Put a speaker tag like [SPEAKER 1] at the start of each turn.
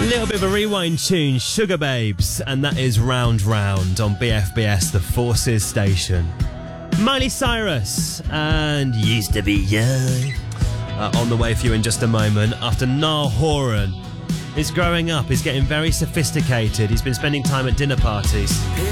[SPEAKER 1] Little bit of a rewind tune, Sugar Babes, and that is Round Round on BFBS, the Forces station. Miley Cyrus and Used to Be Young on the way for you in just a moment. After Niall Horan is growing up, he's getting very sophisticated. He's been spending time at dinner parties.